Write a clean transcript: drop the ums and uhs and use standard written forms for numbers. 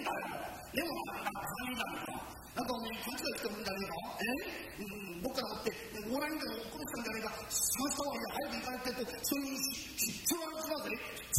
だよ。でもなんかいいだろうか。なんかお前勘違いしてるんじゃねえか。どっから持ってオランダを殺したんじゃねえか。その人は早く行かなくてとそういう必要なことだぜ。